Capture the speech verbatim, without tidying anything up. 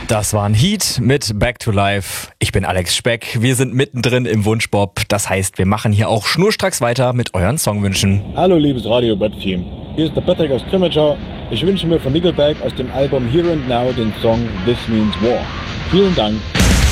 Das war ein Heat mit Back to Life. Ich bin Alex Speck. Wir sind mittendrin im Wunschbob. Das heißt, wir machen hier auch schnurstracks weiter mit euren Songwünschen. Hallo liebes Radio Bad Team. Hier ist der Patrick aus Grimmager. Ich wünsche mir von Nickelback aus dem Album Here and Now den Song This Means War. Vielen Dank.